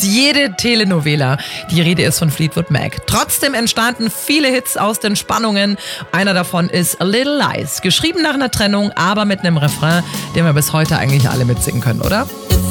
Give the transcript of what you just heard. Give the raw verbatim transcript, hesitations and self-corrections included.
jede Telenovela. Die Rede ist von Fleetwood Mac. Trotzdem entstanden viele Hits aus den Spannungen. Einer davon ist A Little Lies. Geschrieben nach einer Trennung, aber mit einem Refrain, den wir bis heute eigentlich alle mitsingen können, oder?